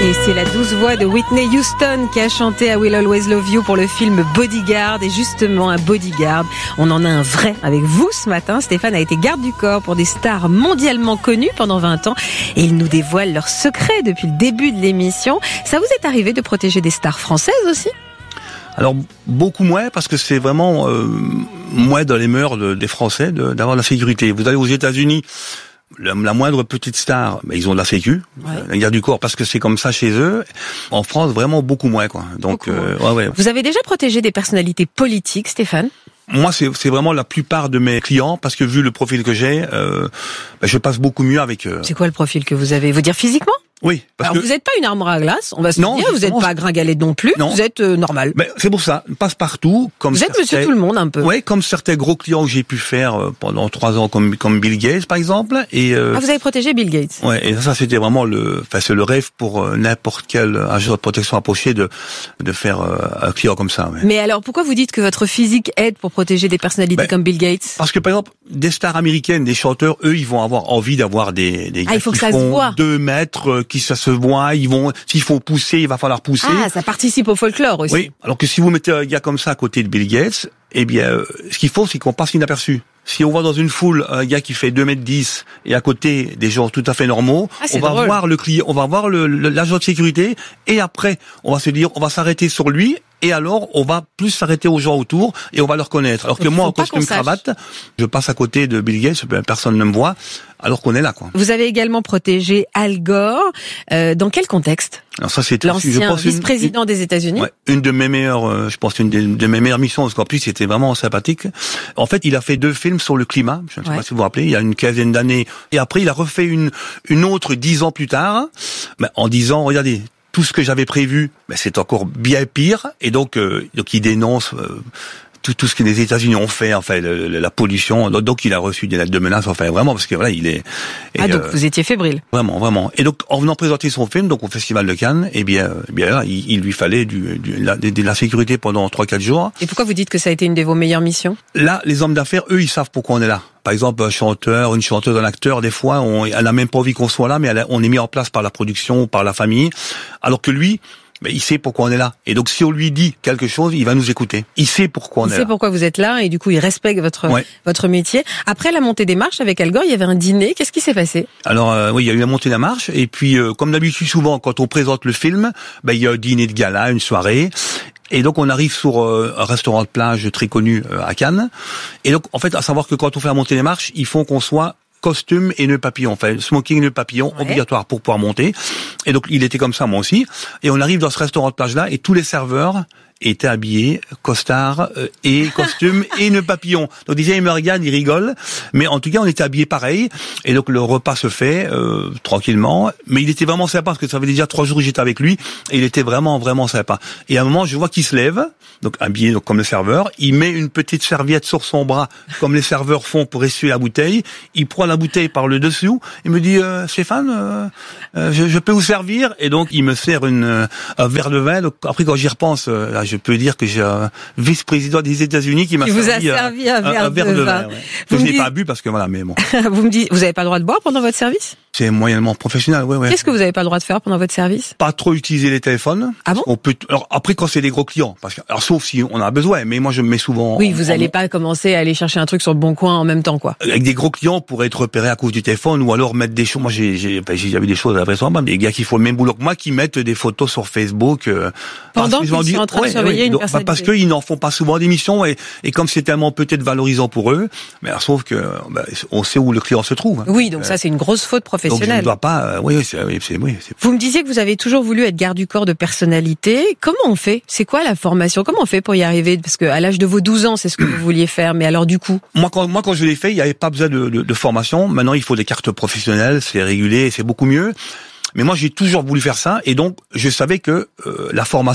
Et c'est la douce voix de Whitney Houston qui a chanté I Will Always Love You pour le film Bodyguard. Et justement, un bodyguard, on en a un vrai avec vous ce matin. Stéphane a été garde du corps pour des stars mondialement connues pendant 20 ans. Et il nous dévoile leurs secrets depuis le début de l'émission. Ça vous est arrivé de protéger des stars françaises aussi ? Alors, beaucoup moins, parce que c'est vraiment moins dans les mœurs des Français d'avoir de la sécurité. Vous allez aux États-Unis, la moindre petite star, ils ont de la sécu, la garde du corps, parce que c'est comme ça chez eux. En France, vraiment beaucoup moins, quoi. Donc, ouais. Vous avez déjà protégé des personnalités politiques, Stéphane ? Moi, c'est vraiment la plupart de mes clients, parce que vu le profil que j'ai, je passe beaucoup mieux avec eux. C'est quoi le profil que vous avez ? Vous dire physiquement ? Oui. Alors vous n'êtes pas une armoire à glace, on va se dire, vous n'êtes pas gringalet non plus, vous êtes normal. Mais c'est pour ça, passe-partout. Vous êtes monsieur tout le monde un peu. Oui, comme certains gros clients que j'ai pu faire pendant 3 ans, comme Bill Gates par exemple. Et vous avez protégé Bill Gates. Ouais, et ça c'était vraiment c'est le rêve pour n'importe quel agent de protection approché de faire un client comme ça. Ouais. Mais alors pourquoi vous dites que votre physique aide pour protéger des personnalités comme Bill Gates ? Parce que par exemple, des stars américaines, des chanteurs, eux, ils vont avoir envie d'avoir des gars il faut qui que ça se font voit. 2 mètres, qui ça se voit. S'il faut pousser, il va falloir pousser. Ah, ça participe au folklore aussi. Oui. Alors que si vous mettez un gars comme ça à côté de Bill Gates, eh bien, ce qu'il faut, c'est qu'on passe inaperçu. Si on voit dans une foule un gars qui fait 2m10 et à côté des gens tout à fait normaux, on va voir le client, on va voir l'agent de sécurité et après, on va se dire, on va s'arrêter sur lui. Et alors, on va plus s'arrêter aux gens autour et on va le reconnaître. Alors que moi, en costume cravate, je passe à côté de Bill Gates, personne ne me voit, alors qu'on est là, quoi. Vous avez également protégé Al Gore. Dans quel contexte ? Alors ça, c'est l'ancien vice-président des États-Unis. Ouais, une de mes meilleures, je pense, une de mes meilleures missions, parce qu'en plus, c'était vraiment sympathique. En fait, il a fait 2 films sur le climat. Je ne sais pas si vous vous rappelez. Il y a une quinzaine d'années. Et après, il a refait une autre 10 ans plus tard, en disant, regardez, tout ce que j'avais prévu, c'est encore bien pire. Et donc il dénonce tout ce que les États-Unis ont fait, enfin la pollution. Donc il a reçu des lettres de menaces, enfin vraiment, parce que voilà, il est. Donc vous étiez fébrile. Vraiment. Et donc en venant présenter son film, donc au Festival de Cannes, il lui fallait de la sécurité pendant 3-4 jours. Et pourquoi vous dites que ça a été une de vos meilleures missions ? Là, les hommes d'affaires, eux, ils savent pourquoi on est là. Par exemple, un chanteur, une chanteuse, un acteur, des fois, elle a même pas envie qu'on soit là, mais on est mis en place par la production ou par la famille. Alors que lui, il sait pourquoi on est là. Et donc, si on lui dit quelque chose, il va nous écouter. Il sait pourquoi on est là. Il sait pourquoi vous êtes là et du coup, il respecte votre métier. Après la montée des marches avec Al Gore, il y avait un dîner. Qu'est-ce qui s'est passé ? Alors, il y a eu la montée des marches. Et puis, comme d'habitude, souvent, quand on présente le film, il y a un dîner de gala, une soirée. Et donc on arrive sur un restaurant de plage très connu à Cannes. Et donc en fait, à savoir que quand on fait la montée des marches, il faut qu'on soit costume et nœud papillon, enfin smoking et nœud papillon obligatoire pour pouvoir monter. Et donc il était comme ça moi aussi. Et on arrive dans ce restaurant de plage là et tous les serveurs étaient habillés costard et costume et nœud papillon. Donc déjà ils me regardent, ils rigolent, mais en tout cas on était habillés pareil. Et donc le repas se fait tranquillement, mais il était vraiment sympa parce que ça fait déjà 3 jours que j'étais avec lui et il était vraiment sympa. Et à un moment je vois qu'il se lève, donc habillé comme le serveur, il met une petite serviette sur son bras comme les serveurs font pour essuyer la bouteille, il prend la bouteille par le dessous, il me dit Stéphane, je peux vous servir? Et donc il me sert un verre de vin. Donc après quand j'y repense, là, je peux dire que j'ai un vice-président des États-Unis qui m'a servi un verre de vin. Ouais. Je n'ai pas bu parce que voilà, mais bon. Vous me dites, vous n'avez pas le droit de boire pendant votre service ? C'est moyennement professionnel, ouais. Qu'est-ce que vous n'avez pas le droit de faire pendant votre service ? Pas trop utiliser les téléphones. Ah bon ? Alors après quand c'est des gros clients, alors sauf si on a besoin, mais moi je me mets souvent. Oui, vous n'allez pas commencer à aller chercher un truc sur le bon coin en même temps, quoi. Avec des gros clients pour être repérés à cause du téléphone ou alors mettre des choses. Moi j'ai vu des choses invraisemblables, des gars qui font le même boulot que moi qui mettent des photos sur Facebook pendant qu'ils sont en train de surveiller une personne. Parce qu'ils n'en font pas souvent d'émissions et comme c'est tellement peut-être valorisant pour eux, mais alors, sauf que on sait où le client se trouve. Oui, donc ça c'est une grosse faute professionnelle. Donc je ne dois pas. Oui. Vous me disiez que vous avez toujours voulu être garde du corps de personnalité. Comment on fait ? C'est quoi la formation ? Comment on fait pour y arriver ? Parce que à l'âge de vos 12 ans, c'est ce que vous vouliez faire. Mais alors du coup ? Moi quand je l'ai fait, il n'y avait pas besoin de formation. Maintenant, il faut des cartes professionnelles, c'est régulé, c'est beaucoup mieux. Mais moi, j'ai toujours voulu faire ça, et donc je savais que la formation,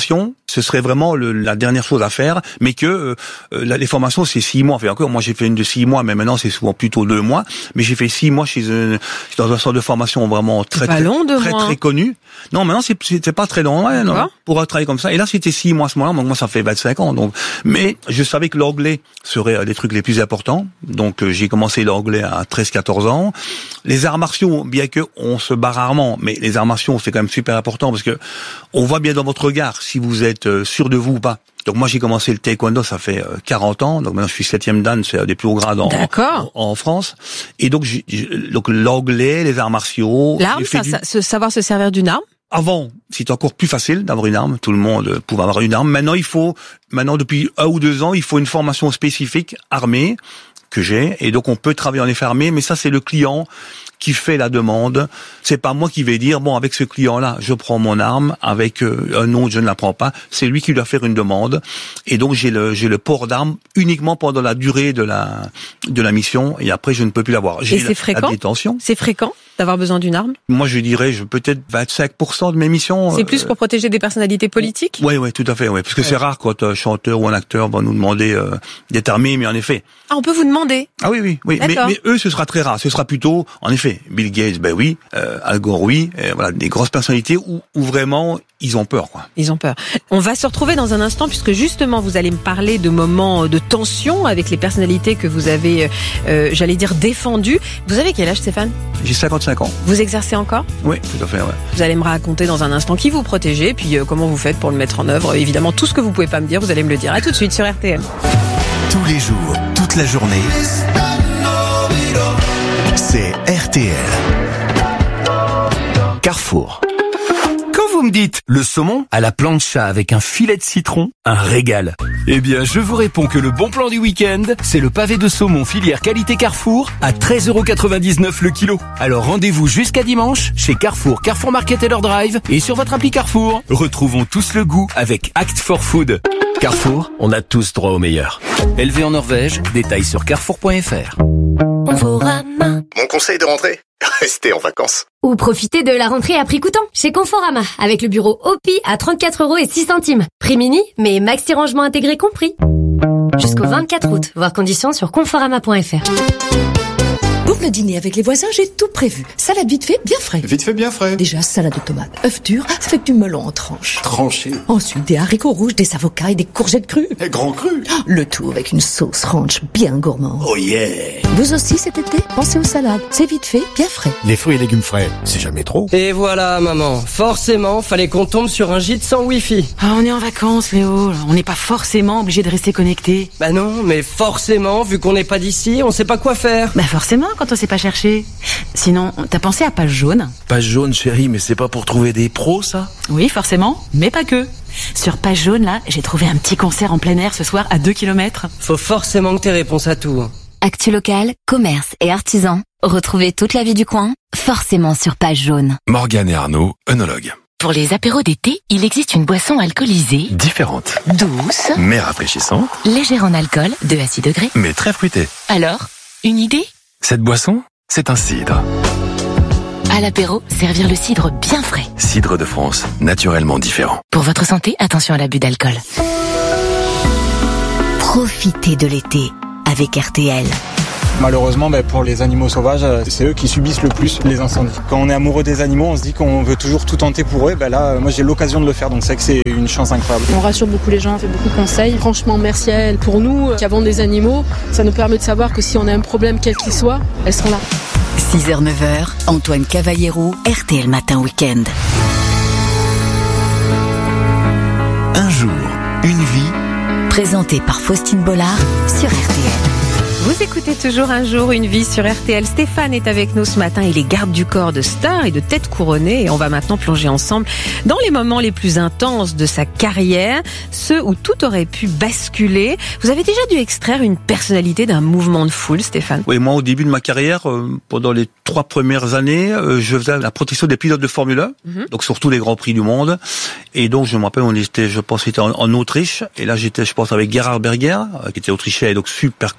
ce serait vraiment la dernière chose à faire, mais que les formations c'est 6 mois. Enfin, encore, moi j'ai fait une de 6 mois, mais maintenant c'est souvent plutôt 2 mois. Mais j'ai fait 6 mois dans un centre de formation vraiment très connu. Non, maintenant c'est pas très long, ouais, non, pour travailler comme ça. Et là c'était 6 mois à ce moment-là, donc moi ça fait 25 ans. Donc, mais je savais que l'anglais serait des trucs les plus importants. Donc j'ai commencé l'anglais à 13-14 ans. Les arts martiaux, bien que on se bat rarement, mais les arts martiaux c'est quand même super important parce que on voit bien dans votre regard si vous êtes sûr de vous ou pas. Donc moi j'ai commencé le taekwondo, ça fait 40 ans. Donc maintenant je suis 7e dan, c'est un des plus hauts grades en France. Et donc donc l'anglais, les arts martiaux. L'arme, savoir se servir d'une arme. Avant, c'était encore plus facile d'avoir une arme. Tout le monde pouvait avoir une arme. Maintenant depuis 1 ou 2 ans, il faut une formation spécifique armée que j'ai. Et donc on peut travailler en effet armé, mais ça c'est le client qui fait la demande. C'est pas moi qui vais dire, bon, avec ce client-là, je prends mon arme, avec un autre, je ne la prends pas. C'est lui qui doit faire une demande. Et donc, j'ai le port d'arme uniquement pendant la durée de la mission. Et après, je ne peux plus l'avoir. Et c'est fréquent? La détention. C'est fréquent d'avoir besoin d'une arme? Moi, je dirais, peut-être 25% de mes missions. C'est plus pour protéger des personnalités politiques? Oui, tout à fait, oui. Parce que c'est rare quand un chanteur ou un acteur va nous demander d'être armé, mais en effet. Ah, on peut vous demander? Ah oui. Mais eux, ce sera très rare. Ce sera plutôt, en effet, Bill Gates, ben oui, Al Gore, oui, voilà, des grosses personnalités où vraiment ils ont peur, quoi. Ils ont peur. On va se retrouver dans un instant puisque justement vous allez me parler de moments de tension avec les personnalités que vous avez, j'allais dire, défendues. Vous avez quel âge, Stéphane? J'ai 55 ans. Vous exercez encore? Oui, tout à fait, ouais. Vous allez me raconter dans un instant qui vous protégez, puis comment vous faites pour le mettre en œuvre. Évidemment, tout ce que vous pouvez pas me dire, vous allez me le dire. À tout de suite sur RTL. Tous les jours, toute la journée, c'est RTL. Carrefour. Quand vous me dites le saumon à la plancha avec un filet de citron, un régal. Eh bien, je vous réponds que le bon plan du week-end, c'est le pavé de saumon filière qualité Carrefour à 13,99 € le kilo. Alors rendez-vous jusqu'à dimanche chez Carrefour, Carrefour Market et leur drive et sur votre appli Carrefour. Retrouvons tous le goût avec Act for Food. Carrefour, on a tous droit au meilleur. Élevé en Norvège, détails sur carrefour.fr. Conforama. Mon conseil de rentrée, restez en vacances. Ou profitez de la rentrée à prix coûtant chez Conforama avec le bureau OPI à 34,06 €. Prix mini, mais maxi rangement intégré compris. Jusqu'au 24 août, voir conditions sur conforama.fr. Pour le dîner avec les voisins, j'ai tout prévu. Salade vite fait, bien frais. Vite fait, bien frais. Déjà, salade de tomates, œufs durs, avec du melon en tranches. Tranché. Ensuite, des haricots rouges, des avocats et des courgettes crues. Et grand cru. Le tout avec une sauce ranch bien gourmande. Oh yeah. Vous aussi cet été, pensez aux salades. C'est vite fait, bien frais. Les fruits et légumes frais, c'est jamais trop. Et voilà, maman. Forcément, fallait qu'on tombe sur un gîte sans wifi. Ah, on est en vacances, Léo. On n'est pas forcément obligé de rester connecté. Bah non, mais forcément, vu qu'on n'est pas d'ici, on sait pas quoi faire. Bah forcément, quand on sait pas chercher. Sinon, t'as pensé à Page Jaune? Page Jaune, chérie, mais c'est pas pour trouver des pros, ça? Oui, forcément, mais pas que. Sur Page Jaune, là, j'ai trouvé un petit concert en plein air ce soir à 2 km. Faut forcément que t'aies réponse à tout. Actu local, commerce et artisans. Retrouvez toute la vie du coin, forcément sur Page Jaune. Morgane et Arnaud, œnologues. Pour les apéros d'été, il existe une boisson alcoolisée, différente, douce, mais rafraîchissante, légère en alcool, de à 6 degrés, mais très fruitée. Alors, une idée? Cette boisson, c'est un cidre. À l'apéro, servir le cidre bien frais. Cidre de France, naturellement différent. Pour votre santé, attention à l'abus d'alcool. Profitez de l'été avec RTL. Malheureusement, pour les animaux sauvages, c'est eux qui subissent le plus les incendies. Quand on est amoureux des animaux, on se dit qu'on veut toujours tout tenter pour eux. Là, moi, j'ai l'occasion de le faire, donc c'est vrai que c'est une chance incroyable. On rassure beaucoup les gens, on fait beaucoup de conseils. Franchement, merci à elles. Pour nous, qui avons des animaux, ça nous permet de savoir que si on a un problème, quel qu'il soit, elles seront là. 6h-9h, Antoine Cavallero, RTL Matin Week-end. Un jour, une vie. Présenté par Faustine Bollard sur RTL. Vous écoutez toujours Un jour, une vie sur RTL. Stéphane est avec nous ce matin. Il est garde du corps de stars et de têtes couronnées. Et on va maintenant plonger ensemble dans les moments les plus intenses de sa carrière, ceux où tout aurait pu basculer. Vous avez déjà dû extraire une personnalité d'un mouvement de foule, Stéphane? Oui, moi, au début de ma carrière, pendant les 3 premières années, je faisais la protection des pilotes de Formule 1, donc surtout les grands prix du monde. Et donc, je me rappelle, c'était en Autriche. Et là, j'étais, je pense, avec Gerhard Berger, qui était autrichien et donc super connu là-bas.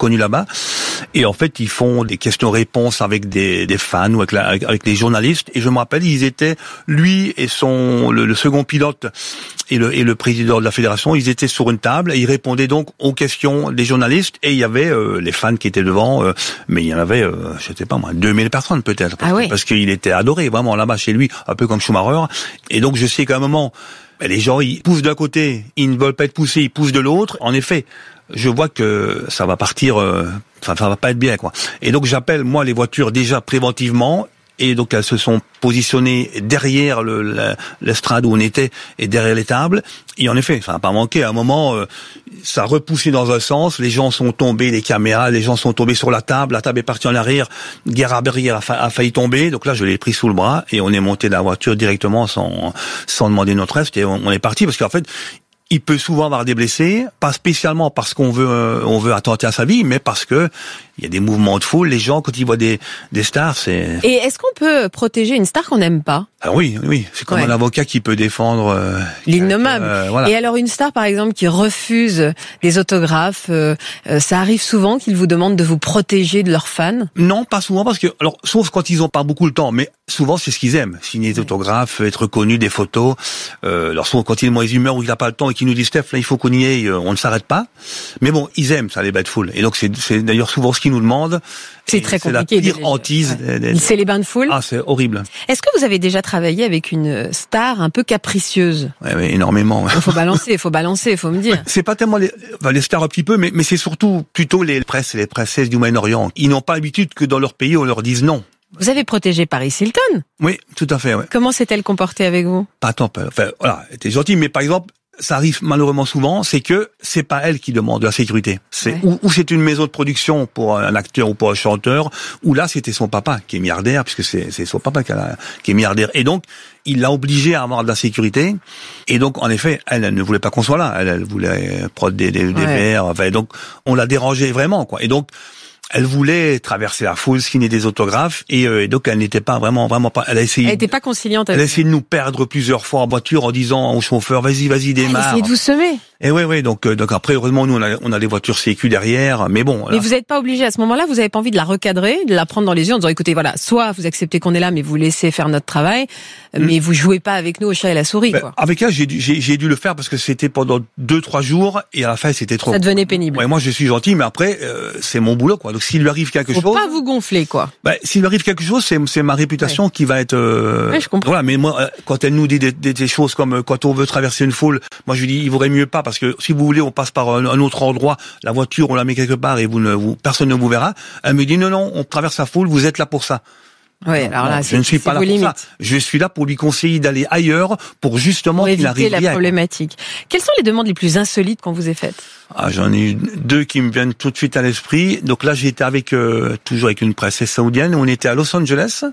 Et en fait, ils font des questions-réponses avec des fans ou avec les journalistes. Et je me rappelle, ils étaient, lui et le second pilote et le président de la fédération, ils étaient sur une table et ils répondaient donc aux questions des journalistes. Et il y avait les fans qui étaient devant, mais il y en avait, je sais pas moi, 2000 personnes peut-être. Parce qu'il était adoré vraiment là-bas chez lui, un peu comme Schumacher. Et donc je sais qu'à un moment, les gens, ils poussent d'un côté, ils ne veulent pas être poussés, ils poussent de l'autre. En effet, je vois que ça va partir, ça va pas être bien, quoi. Et donc j'appelle, moi, les voitures déjà préventivement, et donc elles se sont positionnées derrière l'estrade où on était, et derrière les tables. Et en effet, ça n'a pas manqué. À un moment, ça a repoussé dans un sens, les gens sont tombés, les caméras, les gens sont tombés sur la table est partie en arrière, Gerhard a failli tomber. Donc là, je l'ai pris sous le bras, et on est monté de la voiture directement sans demander notre reste, et on est parti, parce qu'en fait, il peut souvent avoir des blessés, pas spécialement parce qu'on veut attenter à sa vie, mais parce que il y a des mouvements de foule. Les gens, quand ils voient des stars, c'est... Et est-ce qu'on peut protéger une star qu'on n'aime pas? Alors oui, c'est comme un avocat qui peut défendre... l'innommable. Voilà. Et alors une star, par exemple, qui refuse des autographes, ça arrive souvent qu'ils vous demandent de vous protéger de leurs fans? Non, pas souvent, parce que... Alors, sauf quand ils ont pas beaucoup le temps, mais souvent c'est ce qu'ils aiment. Signer des autographes, être connus, des photos. Alors souvent quand il est de mauvaise humeur ou il n'a pas le temps et qu'il nous dit Steph, là il faut qu'on y aille, on ne s'arrête pas. Mais bon, ils aiment ça, les bêtes foules. Et donc c'est d'ailleurs souvent ce qu'ils nous demandent. C'est très compliqué. C'est la pire hantise. C'est les bains de foule. Ah, c'est horrible. Est-ce que vous avez déjà travaillé avec une star un peu capricieuse? Ouais, énormément. Il faut balancer, faut me dire. C'est pas tellement les stars un petit peu, mais c'est surtout plutôt les princes et les princesses du Moyen-Orient. Ils n'ont pas l'habitude que dans leur pays on leur dise non. Vous avez protégé Paris Hilton? Oui, tout à fait. Ouais. Comment s'est-elle comportée avec vous? Pas tant peur. Enfin, voilà, elle était gentille, mais par exemple, ça arrive malheureusement souvent, c'est que c'est pas elle qui demande de la sécurité. C'est ou c'est une maison de production pour un acteur ou pour un chanteur, ou là c'était son papa qui est milliardaire, puisque c'est son papa qui est milliardaire. Et donc il l'a obligé à avoir de la sécurité. Et donc en effet, elle ne voulait pas qu'on soit là. Elle voulait prendre des verres. Enfin, donc on l'a dérangé vraiment, quoi. Et donc elle voulait traverser la foule, signer des autographes, et donc elle n'était pas vraiment pas. Elle n'était pas conciliante. Elle a essayé de nous perdre plusieurs fois en voiture en disant au chauffeur vas-y démarre. Elle essayait de vous semer. Et oui, donc après heureusement nous on a les voitures sécu derrière, mais bon. Mais vous n'êtes pas obligé à ce moment-là, vous n'avez pas envie de la recadrer, de la prendre dans les yeux en disant écoutez voilà, soit vous acceptez qu'on est là, mais vous laissez faire notre travail, mais vous jouez pas avec nous au chat et la souris, quoi. Avec elle j'ai dû le faire parce que c'était pendant 2-3 jours et à la fin c'était trop. Ça devenait pénible. Ouais, moi je suis gentil, mais après c'est mon boulot, quoi. Donc s'il lui arrive quelque chose, faut pas vous gonfler, quoi. S'il lui arrive quelque chose, c'est ma réputation qui va être. Je comprends. Voilà, mais moi quand elle nous dit des choses comme quand on veut traverser une foule, moi je lui dis il vaudrait mieux pas, parce que si vous voulez on passe par un autre endroit, la voiture on la met quelque part et personne ne vous verra. Elle me dit non, on traverse la foule, vous êtes là pour ça. Ouais, alors là, je ne suis pas là pour ça. Je suis là pour lui conseiller d'aller ailleurs pour justement qu'il arrive éviter la problématique. Quelles sont les demandes les plus insolites qu'on vous ait faites? J'en ai eu 2 qui me viennent tout de suite à l'esprit. Donc là, j'étais toujours avec une princesse saoudienne. On était à Los Angeles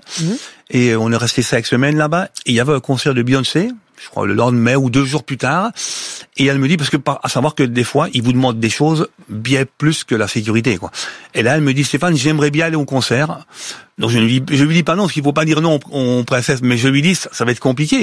et on est resté 5 semaines là-bas. Et il y avait un concert de Beyoncé, je crois le lendemain ou 2 jours plus tard. Et elle me dit, parce que à savoir que des fois, ils vous demandent des choses bien plus que la sécurité, quoi. Et là, elle me dit, Stéphane, j'aimerais bien aller au concert. Donc je lui dis pas non, parce qu'il faut pas dire non on princesse, mais je lui dis ça va être compliqué.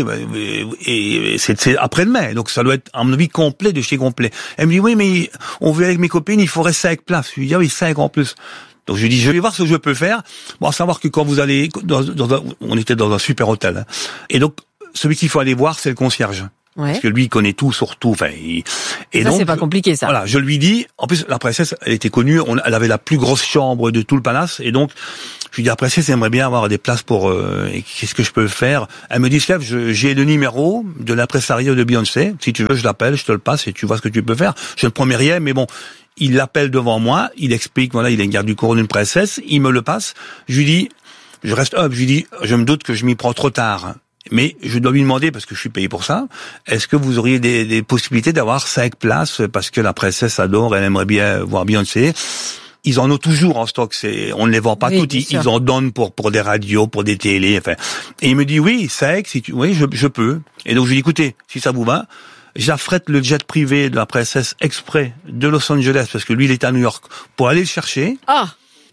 Et c'est après-demain, donc ça doit être à mon avis complet de chez complet. Elle me dit oui, mais on veut avec mes copines, il faudrait 5 places. Je lui dis ah oui, 5 en plus. Donc je lui dis je vais voir ce que je peux faire. Bon, à savoir que quand vous allez on était dans un super hôtel, et donc celui qu'il faut aller voir, c'est le concierge. Ouais. Parce que lui, il connaît tout sur tout. Enfin, et ça, donc, c'est pas compliqué, ça. Voilà, je lui dis. En plus, la princesse, elle était connue. Elle avait la plus grosse chambre de tout le palace. Et donc, je lui dis, la princesse, j'aimerais bien avoir des places pour. Qu'est-ce que je peux faire? Elle me dit, Steph, j'ai le numéro de l'impresario de Beyoncé. Si tu veux, je l'appelle, je te le passe et tu vois ce que tu peux faire. Je ne promets rien, mais bon. Il l'appelle devant moi. Il explique, voilà, il a une garde du corps d'une princesse. Il me le passe. Je lui dis, je reste up. Je lui dis, je me doute que je m'y prends trop tard. Mais je dois lui demander, parce que je suis payé pour ça, est-ce que vous auriez des possibilités d'avoir 5 places, parce que la princesse adore, elle aimerait bien voir Beyoncé. Ils en ont toujours en stock, on ne les vend pas toutes, ils en donnent pour des radios, pour des télés, enfin. Et il me dit oui, 5, oui, je peux. Et donc je lui dis écoutez, si ça vous va, j'affrète le jet privé de la princesse exprès de Los Angeles, parce que lui il est à New York, pour aller le chercher.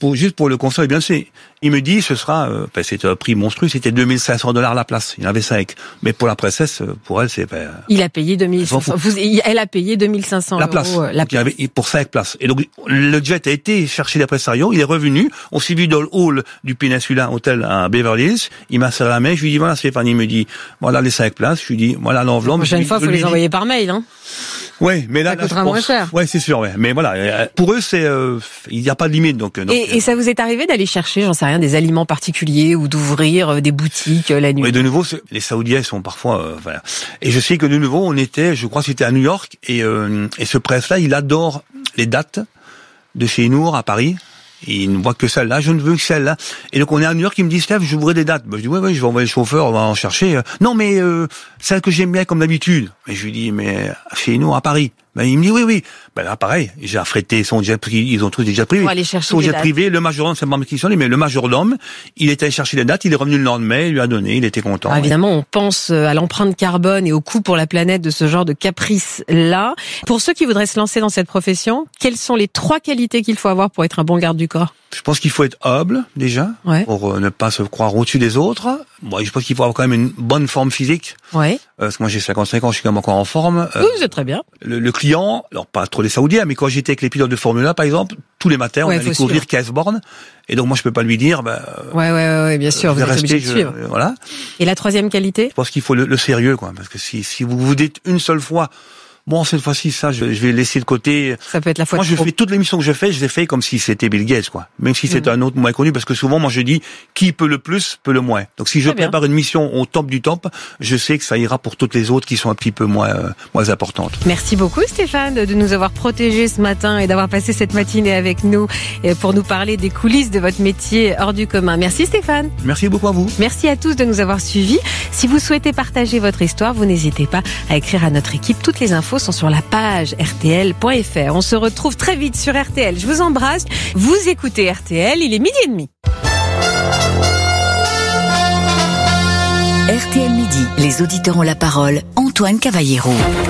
juste pour le concert, bien sûr. Il me dit, ce sera, c'était un prix monstrueux, c'était $2 500 la place. Il y en avait 5. Mais pour la princesse, pour elle, c'est, il a payé 2500. Elle a payé 2500 la place. euros. Il y avait, pour 5 places. Et donc, le jet a été chercher l'impresario, il est revenu, on s'est vu dans le hall du Peninsula Hotel à Beverly Hills, il m'a serré la main, je lui dis, voilà, Stéphane, il me dit, voilà les 5 places, je lui dis, voilà l'enveloppe. La prochaine fois, faut les envoyer par mail, hein. Ouais, mais là, ça coûtera moins cher. Ouais, c'est sûr, ouais. Mais voilà, pour eux, c'est, il n'y a pas de limite, donc. Et ça vous est arrivé d'aller chercher, j'en sais rien, des aliments particuliers ou d'ouvrir des boutiques la nuit? Oui, de nouveau, les Saoudiens sont parfois, voilà. Et je sais que de nouveau, on était, je crois que c'était à New York, et ce presse-là, il adore les dates de chez Nour à Paris. Et il ne voit que celle-là, je ne veux que celle-là. Et donc on est à New York, il me dit, Steph, je voudrais des dates. Je dis, ouais, je vais envoyer le chauffeur, on va en chercher. Non, mais celle que j'aime bien comme d'habitude. Et je lui dis, mais chez nous, à Paris. Il me dit, oui. Là, pareil, j'ai affrété son jet privé, ils ont tous des jets privés. Pour aller chercher son des jet dates. privé, le majordome, c'est pas ma question, mais le majordome, il est allé chercher les dates, il est revenu le lendemain, il lui a donné, il était content. Alors, évidemment, on pense à l'empreinte carbone et au coût pour la planète de ce genre de caprice-là. Pour ceux qui voudraient se lancer dans cette profession, quelles sont les 3 qualités qu'il faut avoir pour être un bon garde du corps? Je pense qu'il faut être humble, déjà, pour ne pas se croire au-dessus des autres. Bon, je pense qu'il faut avoir quand même une bonne forme physique. Ouais. Parce que moi, j'ai 55 ans, je suis quand même encore en forme. Oui, vous êtes très bien. Le client, alors pas trop les Saoudiens, mais quand j'étais avec les pilotes de Formule 1, par exemple, tous les matins, on allait couvrir 15 bornes. Et donc, moi, je peux pas lui dire, ouais, bien sûr, vous êtes obligé de suivre. Voilà. Et la 3e qualité? Je pense qu'il faut le sérieux, quoi. Parce que si vous vous dites une seule fois, bon, cette fois-ci, ça, je vais laisser de côté. Ça peut être la fois Moi, je fais toutes les missions que je fais, je les fais comme si c'était Bill Gates, quoi. Même si c'est un autre moins connu, parce que souvent, moi, je dis, qui peut le plus, peut le moins. Donc, si je prépare une mission au top du top, je sais que ça ira pour toutes les autres qui sont un petit peu moins importantes. Merci beaucoup, Stéphane, de nous avoir protégés ce matin et d'avoir passé cette matinée avec nous pour nous parler des coulisses de votre métier hors du commun. Merci, Stéphane. Merci beaucoup à vous. Merci à tous de nous avoir suivis. Si vous souhaitez partager votre histoire, vous n'hésitez pas à écrire à notre équipe. Toutes les infos sont sur la page rtl.fr. On se retrouve très vite sur RTL. Je vous embrasse. Vous écoutez RTL, il est 12h30. RTL Midi, les auditeurs ont la parole. Antoine Cavallero.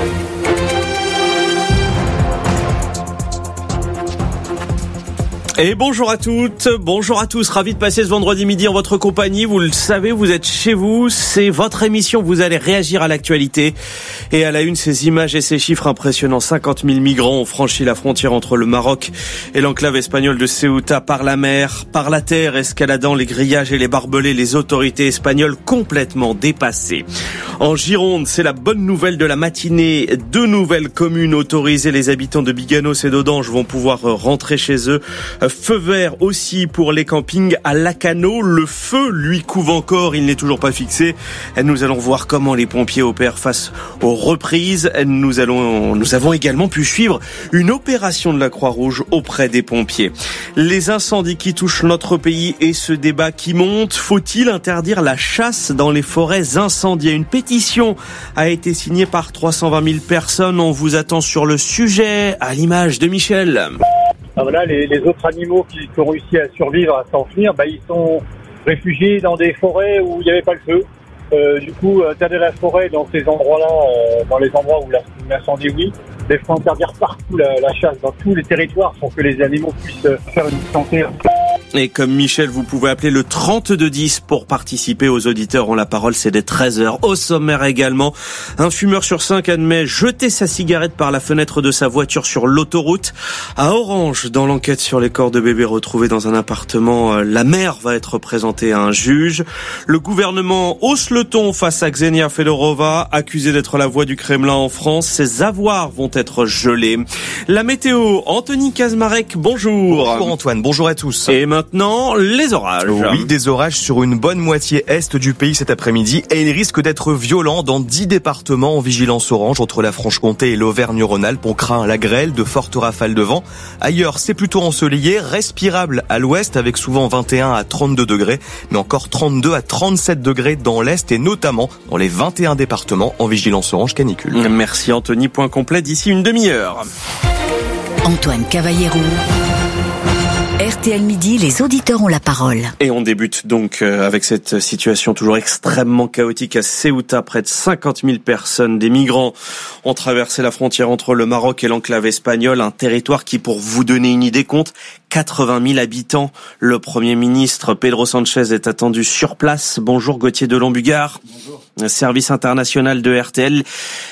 Et bonjour à toutes, bonjour à tous, ravi de passer ce vendredi midi en votre compagnie. Vous le savez, vous êtes chez vous, c'est votre émission, vous allez réagir à l'actualité. Et à la une, ces images et ces chiffres impressionnants. 50 000 migrants ont franchi la frontière entre le Maroc et l'enclave espagnole de Ceuta par la mer, par la terre, escaladant les grillages et les barbelés, les autorités espagnoles complètement dépassées. En Gironde, c'est la bonne nouvelle de la matinée. 2 nouvelles communes autorisées. Les habitants de Biganos et d'Audange vont pouvoir rentrer chez eux. Feu vert aussi pour les campings à Lacano. Le feu, lui, couve encore. Il n'est toujours pas fixé. Nous allons voir comment les pompiers opèrent face aux reprises. Nous avons également pu suivre une opération de la Croix-Rouge auprès des pompiers. Les incendies qui touchent notre pays et ce débat qui monte. Faut-il interdire la chasse dans les forêts incendiées? Une pétition a été signée par 320 000 personnes. On vous attend sur le sujet à l'image de Michel. Voilà, les autres animaux qui ont réussi à survivre, à s'enfuir, ils sont réfugiés dans des forêts où il n'y avait pas le feu. Du coup, interdire la forêt dans ces endroits-là, dans les endroits où l'incendie, oui. Mais il faut interdire partout la chasse, dans tous les territoires, pour que les animaux puissent faire une santé. Et comme Michel, vous pouvez appeler le 3210 pour participer. Aux auditeurs ont la parole, c'est dès 13h. Au sommaire également, un fumeur sur 5 admet jeter sa cigarette par la fenêtre de sa voiture sur l'autoroute. À Orange, dans l'enquête sur les corps de bébés retrouvés dans un appartement, la mère va être présentée à un juge. Le gouvernement hausse le ton face à Ksenia Fedorova, accusée d'être la voix du Kremlin en France. Ses avoirs vont être gelés. La météo, Anthony Kazmarek, bonjour. Bonjour Antoine, bonjour à tous. Et maintenant, les orages. Oui, des orages sur une bonne moitié est du pays cet après-midi et ils risquent d'être violents dans 10 départements en vigilance orange entre la Franche-Comté et l'Auvergne-Rhône-Alpes. On craint la grêle, de fortes rafales de vent. Ailleurs, c'est plutôt ensoleillé, respirable à l'ouest avec souvent 21 à 32 degrés, mais encore 32 à 37 degrés dans l'est et notamment dans les 21 départements en vigilance orange canicule. Merci Anthony, point complet d'ici une demi-heure. Antoine Cavallero. RTL Midi, les auditeurs ont la parole. Et on débute donc avec cette situation toujours extrêmement chaotique à Ceuta. Près de 50 000 personnes, des migrants, ont traversé la frontière entre le Maroc et l'enclave espagnole. Un territoire qui, pour vous donner une idée, compte 80 000 habitants. Le Premier ministre Pedro Sanchez est attendu sur place. Bonjour Gauthier de Lombugard. Bonjour. Service international de RTL.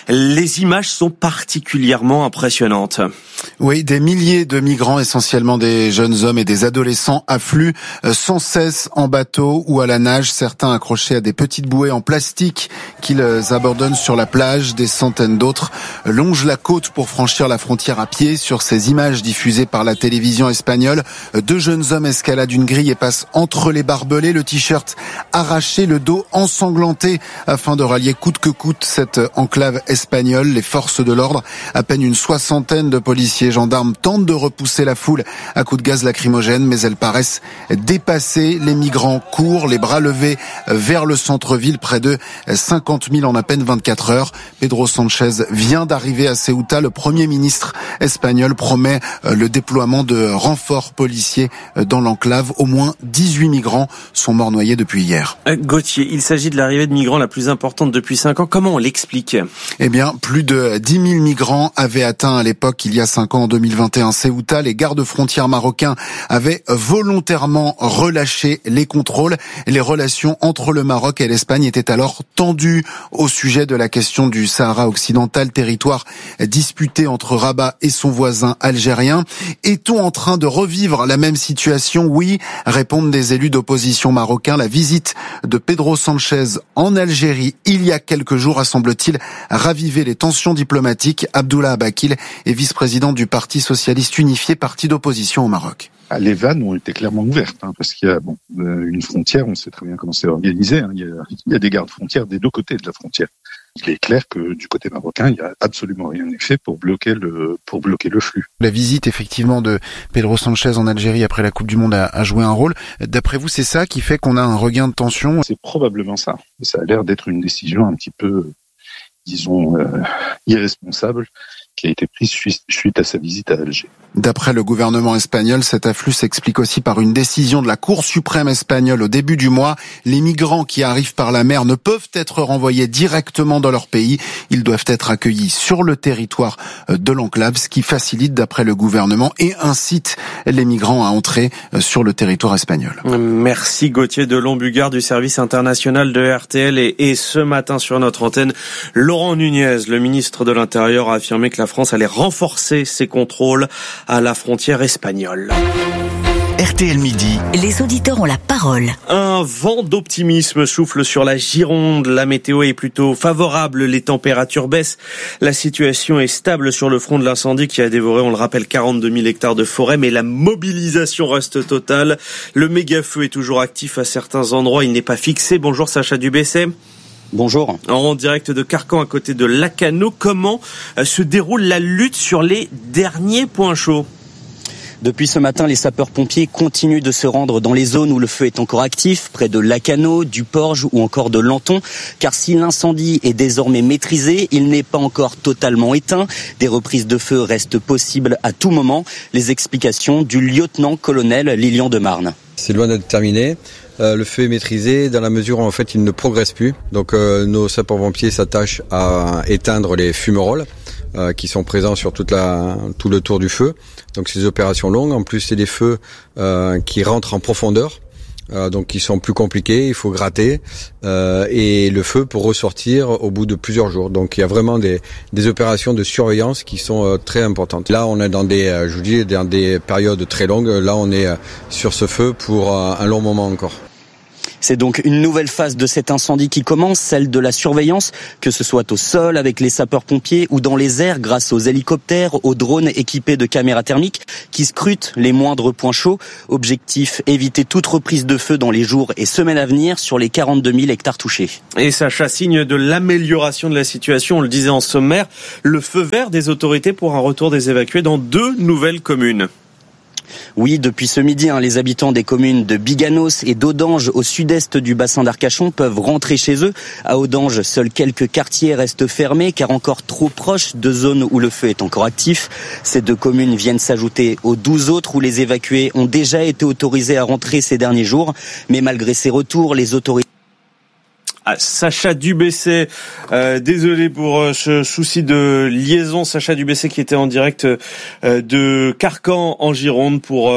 Les images sont particulièrement impressionnantes. Oui, des milliers de migrants, essentiellement des jeunes hommes et des adolescents, affluent sans cesse en bateau ou à la nage, certains accrochés à des petites bouées en plastique qu'ils abandonnent sur la plage. Des centaines d'autres longent la côte pour franchir la frontière à pied. Sur ces images diffusées par la télévision espagnole, 2 jeunes hommes escaladent une grille et passent entre les barbelés, le t-shirt arraché, le dos ensanglanté, afin de rallier coûte que coûte cette enclave espagnole. Les forces de l'ordre, à peine une soixantaine de policiers et gendarmes, tentent de repousser la foule à coups de gaz lacrymogène, mais elles paraissent dépassées. Les migrants courent, les bras levés vers le centre-ville, près de 50 000 en à peine 24 heures. Pedro Sanchez vient d'arriver à Ceuta. Le Premier ministre espagnol promet le déploiement de renforts policiers dans l'enclave. Au moins 18 migrants sont morts noyés depuis hier. Gauthier, il s'agit de l'arrivée de migrants la plus importante depuis 5 ans. Comment on l'explique ? Eh bien, plus de 10 000 migrants avaient atteint à l'époque, il y a 5 ans, en 2021, Ceuta. Les gardes-frontières marocains avaient volontairement relâché les contrôles. Les relations entre le Maroc et l'Espagne étaient alors tendues au sujet de la question du Sahara occidental, territoire disputé entre Rabat et son voisin algérien. Est-on en train de revivre la même situation ? Oui, répondent des élus d'opposition marocains. La visite de Pedro Sanchez en Algérie il y a quelques jours a, semble-t-il, ravivé les tensions diplomatiques. Abdullah Abakil est vice-président du Parti socialiste unifié, parti d'opposition au Maroc. Les vannes ont été clairement ouvertes, parce qu'il y a une frontière, on sait très bien comment c'est organisé. Il y a des gardes-frontières des deux côtés de la frontière. Il est clair que du côté marocain, il n'y a absolument rien fait pour bloquer le flux. La visite, effectivement, de Pedro Sanchez en Algérie après la Coupe du Monde a joué un rôle. D'après vous, c'est ça qui fait qu'on a un regain de tension ? C'est probablement ça. Ça a l'air d'être une décision un petit peu, disons, irresponsable, qui a été prise suite à sa visite à Alger. D'après le gouvernement espagnol, cet afflux s'explique aussi par une décision de la Cour suprême espagnole au début du mois. Les migrants qui arrivent par la mer ne peuvent être renvoyés directement dans leur pays. Ils doivent être accueillis sur le territoire de l'enclave, ce qui facilite, d'après le gouvernement, et incite les migrants à entrer sur le territoire espagnol. Merci Gauthier de Lombugard du service international de RTL. Et ce matin sur notre antenne, Laurent Nunez, le ministre de l'Intérieur, a affirmé que la France allait renforcer ses contrôles à la frontière espagnole. RTL Midi. Les auditeurs ont la parole. Un vent d'optimisme souffle sur la Gironde. La météo est plutôt favorable. Les températures baissent. La situation est stable sur le front de l'incendie qui a dévoré, on le rappelle, 42 000 hectares de forêt. Mais la mobilisation reste totale. Le méga-feu est toujours actif à certains endroits. Il n'est pas fixé. Bonjour Sacha Dubesset. Bonjour. En direct de Carcan, à côté de Lacanau, comment se déroule la lutte sur les derniers points chauds ? Depuis ce matin, les sapeurs-pompiers continuent de se rendre dans les zones où le feu est encore actif, près de Lacanau, du Porge ou encore de Lanton. Car si l'incendie est désormais maîtrisé, il n'est pas encore totalement éteint. Des reprises de feu restent possibles à tout moment. Les explications du lieutenant-colonel Lilian de Marne. C'est loin d'être terminé. Le feu est maîtrisé dans la mesure où en fait il ne progresse plus. Donc nos sapeurs-pompiers s'attachent à éteindre les fumerolles qui sont présents sur tout le tour du feu. Donc c'est des opérations longues. En plus c'est des feux qui rentrent en profondeur. Donc qui sont plus compliqués, il faut gratter et le feu pour ressortir au bout de plusieurs jours. Donc il y a vraiment des opérations de surveillance qui sont très importantes. Là on est dans des périodes très longues. Là on est sur ce feu pour un long moment encore. C'est donc une nouvelle phase de cet incendie qui commence, celle de la surveillance, que ce soit au sol avec les sapeurs-pompiers ou dans les airs grâce aux hélicoptères, aux drones équipés de caméras thermiques qui scrutent les moindres points chauds. Objectif, éviter toute reprise de feu dans les jours et semaines à venir sur les 42 000 hectares touchés. Et Sacha, signe de l'amélioration de la situation, on le disait en sommaire, le feu vert des autorités pour un retour des évacués dans 2 nouvelles communes. Oui, depuis ce midi, les habitants des communes de Biganos et d'Audange au sud-est du bassin d'Arcachon peuvent rentrer chez eux. À Audange, seuls quelques quartiers restent fermés car encore trop proches de zones où le feu est encore actif. Ces 2 communes viennent s'ajouter aux 12 autres où les évacués ont déjà été autorisés à rentrer ces derniers jours. Mais malgré ces retours, les autorités Sacha Dubesset. Désolé pour ce souci de liaison. Sacha Dubesset qui était en direct de Carcan en Gironde pour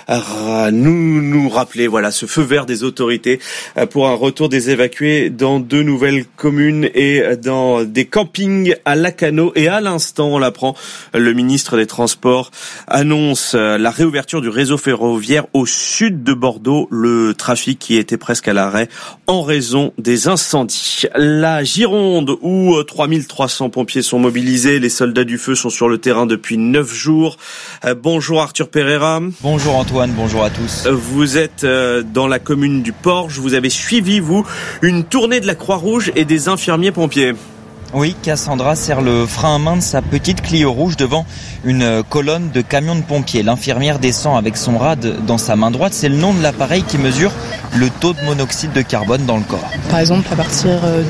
nous rappeler ce feu vert des autorités pour un retour des évacués dans 2 nouvelles communes et dans des campings à Lacanau. Et à l'instant, on l'apprend, le ministre des Transports annonce la réouverture du réseau ferroviaire au sud de Bordeaux. Le trafic qui était presque à l'arrêt en raison des incendies. La Gironde où 3300 pompiers sont mobilisés. Les soldats du feu sont sur le terrain depuis 9 jours. Bonjour Arthur Pereira. Bonjour Antoine, bonjour à tous. Vous êtes dans la commune du Porge. Vous avez suivi, vous, une tournée de la Croix-Rouge et des infirmiers pompiers. Oui, Cassandra serre le frein à main de sa petite Clio rouge devant une colonne de camions de pompiers. L'infirmière descend avec son rad dans sa main droite. C'est le nom de l'appareil qui mesure le taux de monoxyde de carbone dans le corps. Par exemple, à partir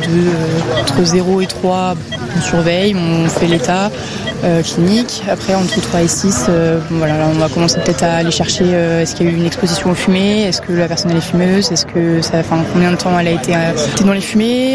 entre 0 et 3, on surveille, on fait l'état clinique. Après, entre 3 et 6, là, on va commencer peut-être à aller chercher est-ce qu'il y a eu une exposition aux fumées, est-ce que la personne elle est fumeuse, combien de temps elle a été dans les fumées.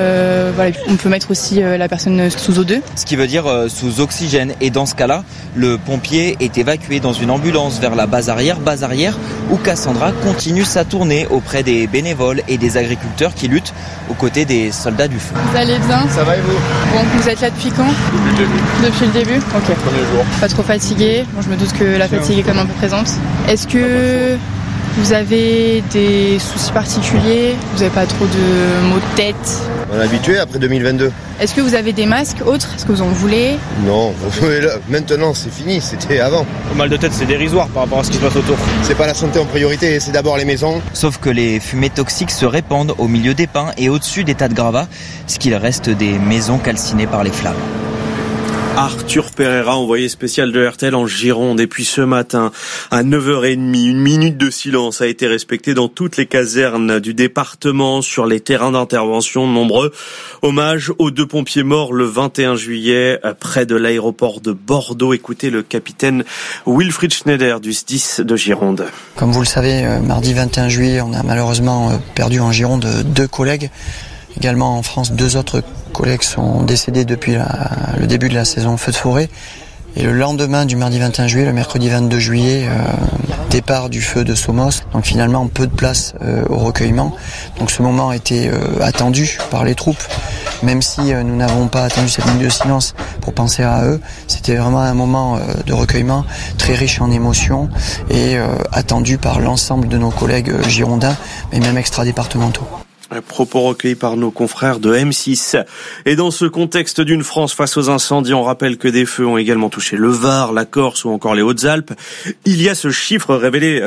On peut mettre aussi la personne sous O2. Ce qui veut dire sous oxygène. Et dans ce cas-là, le pompier est évacué dans une ambulance vers la base arrière où Cassandra continue sa tournée auprès des bénévoles et des agriculteurs qui luttent aux côtés des soldats du feu. Vous allez bien ? Ça va et vous ? Bon, vous êtes là depuis quand ? Depuis le début. Ok. Premier jour. Pas trop fatigué. Bon, je me doute que la fatigue est quand même un peu présente. Est-ce que vous avez des soucis particuliers ? Vous n'avez pas trop de maux de tête ? On est habitué après 2022. Est-ce que vous avez des masques autres ? Est-ce que vous en voulez ? Non, maintenant c'est fini, c'était avant. Le mal de tête c'est dérisoire par rapport à ce qui se passe autour. C'est pas la santé en priorité, c'est d'abord les maisons. Sauf que les fumées toxiques se répandent au milieu des pins et au-dessus des tas de gravats, ce qu'il reste des maisons calcinées par les flammes. Arthur Pereira, envoyé spécial de RTL en Gironde. Et puis ce matin, à 9h30, une minute de silence a été respectée dans toutes les casernes du département, sur les terrains d'intervention nombreux. Hommage aux 2 pompiers morts le 21 juillet près de l'aéroport de Bordeaux. Écoutez le capitaine Wilfried Schneider du SDIS de Gironde. Comme vous le savez, mardi 21 juillet, on a malheureusement perdu en Gironde 2 collègues. Également en France, 2 autres collègues sont décédés depuis le début de la saison feu de forêt. Et le lendemain du mardi 21 juillet, le mercredi 22 juillet, départ du feu de Somos. Donc finalement, peu de place au recueillement. Donc ce moment a été attendu par les troupes. Même si nous n'avons pas attendu cette minute de silence pour penser à eux, c'était vraiment un moment de recueillement très riche en émotions et attendu par l'ensemble de nos collègues girondins, mais même extra-départementaux. Propos recueillis par nos confrères de M6. Et dans ce contexte d'une France face aux incendies, on rappelle que des feux ont également touché le Var, la Corse ou encore les Hautes-Alpes. Il y a ce chiffre révélé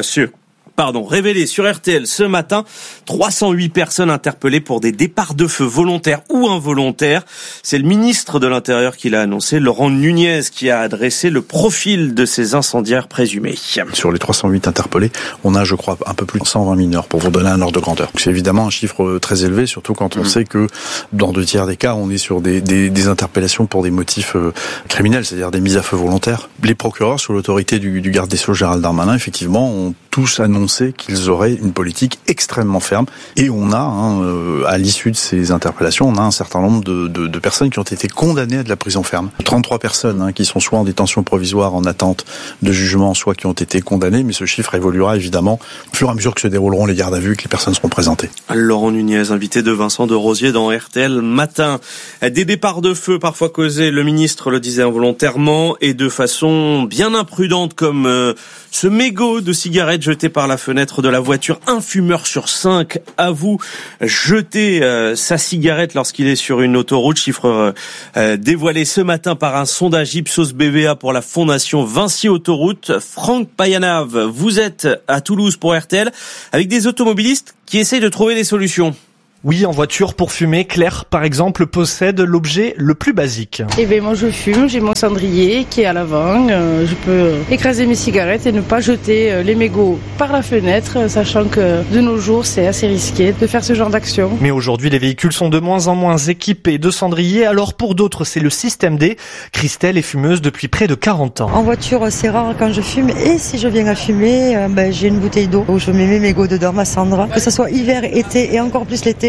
sur RTL ce matin, 308 personnes interpellées pour des départs de feu volontaires ou involontaires. C'est le ministre de l'Intérieur qui l'a annoncé, Laurent Nunez, qui a adressé le profil de ces incendiaires présumés. Sur les 308 interpellés, on a, je crois, un peu plus de 120 mineurs, pour vous donner un ordre de grandeur. C'est évidemment un chiffre très élevé, surtout quand on sait que dans 2 tiers des cas, on est sur des interpellations pour des motifs criminels, c'est-à-dire des mises à feu volontaires. Les procureurs, sous l'autorité du garde des Sceaux Gérald Darmanin, effectivement, ont tous annoncé qu'ils auraient une politique extrêmement ferme. Et on a, à l'issue de ces interpellations, on a un certain nombre de personnes qui ont été condamnées à de la prison ferme. 33 personnes qui sont soit en détention provisoire en attente de jugement, soit qui ont été condamnées. Mais ce chiffre évoluera évidemment au fur et à mesure que se dérouleront les gardes à vue et que les personnes seront présentées. Laurent Nunez, invité de Vincent de Rosier dans RTL Matin. Des départs de feu parfois causés, le ministre le disait involontairement et de façon bien imprudente, comme ce mégot de cigarette jeté par la fenêtre de la voiture. Un fumeur sur 5 avoue jeter sa cigarette lorsqu'il est sur une autoroute. Chiffre dévoilé ce matin par un sondage Ipsos BVA pour la fondation Vinci Autoroute. Franck Payanav, vous êtes à Toulouse pour RTL avec des automobilistes qui essayent de trouver des solutions. Oui, en voiture pour fumer, Claire, par exemple, possède l'objet le plus basique. Eh bien, moi je fume, j'ai mon cendrier qui est à l'avant. Je peux écraser mes cigarettes et ne pas jeter les mégots par la fenêtre, sachant que de nos jours, c'est assez risqué de faire ce genre d'action. Mais aujourd'hui, les véhicules sont de moins en moins équipés de cendriers. Alors pour d'autres, c'est le système D. Christelle est fumeuse depuis près de 40 ans. En voiture, c'est rare quand je fume. Et si je viens à fumer, j'ai une bouteille d'eau où je mets mes mégots dedans, ma cendre. Que ce soit hiver, été et encore plus l'été.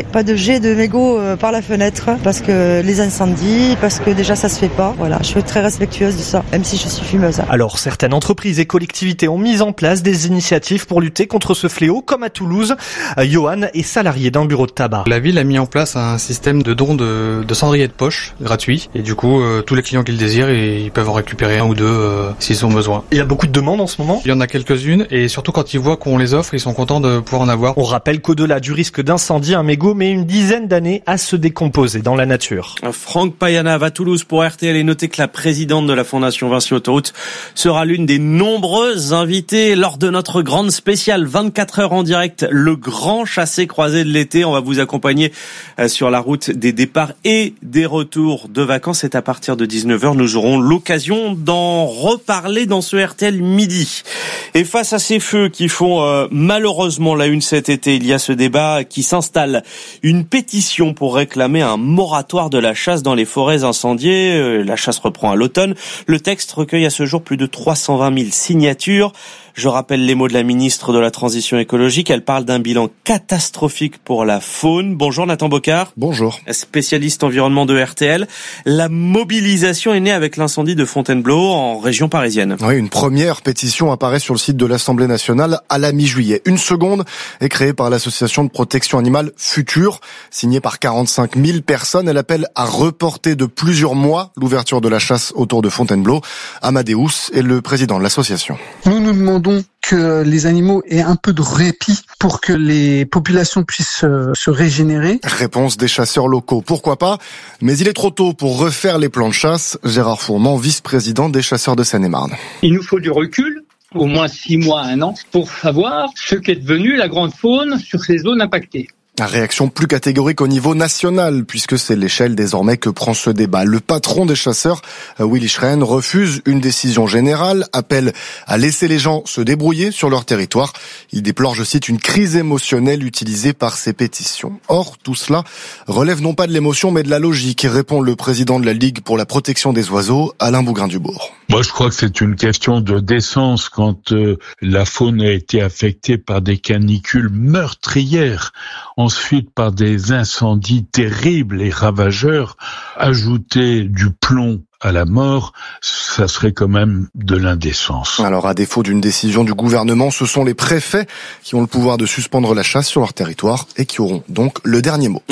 Pas de jet de mégots par la fenêtre, parce que les incendies, parce que déjà ça se fait pas. Voilà, je suis très respectueuse de ça, même si je suis fumeuse. Alors, certaines entreprises et collectivités ont mis en place des initiatives pour lutter contre ce fléau, comme à Toulouse. Johan est salarié d'un bureau de tabac. La ville a mis en place un système de don de cendriers de poche gratuit. Et du coup, tous les clients qui le désirent, ils peuvent en récupérer un ou deux s'ils ont besoin. Il y a beaucoup de demandes en ce moment. Il y en a quelques-unes, et surtout quand ils voient qu'on les offre, ils sont contents de pouvoir en avoir. On rappelle qu'au-delà du risque d'incendie, un mégot met une dizaine d'années à se décomposer dans la nature. Franck Payana va à Toulouse pour RTL et notez que la présidente de la Fondation Vinci Autoroute sera l'une des nombreuses invitées lors de notre grande spéciale 24 heures en direct, le grand chassé-croisé de l'été. On va vous accompagner sur la route des départs et des retours de vacances. C'est à partir de 19h. Nous aurons l'occasion d'en reparler dans ce RTL midi. Et face à ces feux qui font malheureusement la une cet été, il y a ce débat qui s'installe. Une pétition pour réclamer un moratoire de la chasse dans les forêts incendiées. La chasse reprend à l'automne. Le texte recueille à ce jour plus de 320 000 signatures. Je rappelle les mots de la ministre de la Transition écologique. Elle parle d'un bilan catastrophique pour la faune. Bonjour Nathan Bocard. Bonjour. Spécialiste environnement de RTL. La mobilisation est née avec l'incendie de Fontainebleau en région parisienne. Oui, une première pétition apparaît sur le site de l'Assemblée nationale à la mi-juillet. Une seconde est créée par l'association de protection animale Futur. Signée par 45 000 personnes, elle appelle à reporter de plusieurs mois l'ouverture de la chasse autour de Fontainebleau. Amadeus est le président de l'association. Nous demandons que les animaux aient un peu de répit pour que les populations puissent se régénérer. Réponse des chasseurs locaux. Pourquoi pas? Mais il est trop tôt pour refaire les plans de chasse. Gérard Fourmand, vice-président des chasseurs de Seine-et-Marne. Il nous faut du recul, au moins 6 mois, 1 an, pour savoir ce qu'est devenu la grande faune sur ces zones impactées. Réaction plus catégorique au niveau national, puisque c'est l'échelle désormais que prend ce débat. Le patron des chasseurs, Willy Schren, refuse une décision générale, appelle à laisser les gens se débrouiller sur leur territoire. Il déplore, je cite, une crise émotionnelle utilisée par ces pétitions. Or, tout cela relève non pas de l'émotion, mais de la logique, répond le président de la Ligue pour la protection des oiseaux, Alain Bougrain-Dubourg. Moi, je crois que c'est une question de décence quand la faune a été affectée par des canicules meurtrières, ensuite par des incendies terribles et ravageurs. Ajouter du plomb à la mort, ça serait quand même de l'indécence. Alors, à défaut d'une décision du gouvernement, ce sont les préfets qui ont le pouvoir de suspendre la chasse sur leur territoire et qui auront donc le dernier mot.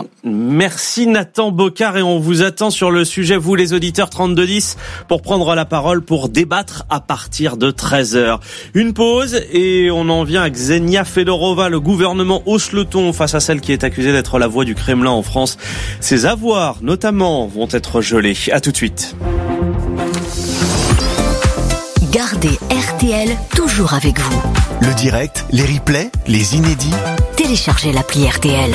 Merci Nathan Bocard, et on vous attend sur le sujet, vous les auditeurs 3210, pour prendre la parole, pour débattre à partir de 13h. Une pause et on en vient à Ksenia Fedorova. Le gouvernement hausse le ton face à celle qui est accusée d'être la voix du Kremlin en France. Ses avoirs, notamment, vont être gelés. À tout de suite. Gardez RTL toujours avec vous. Le direct, les replays, les inédits. Téléchargez l'appli RTL.